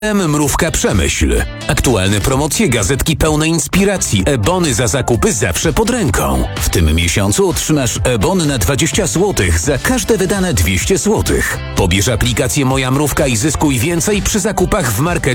Mrówka Przemyśl. Aktualne promocje, gazetki pełne inspiracji, e-bony za zakupy zawsze pod ręką. W tym miesiącu otrzymasz e-bon na 20 zł za każde wydane 200 zł. Pobierz aplikację Moja Mrówka i zyskuj więcej przy zakupach w markecie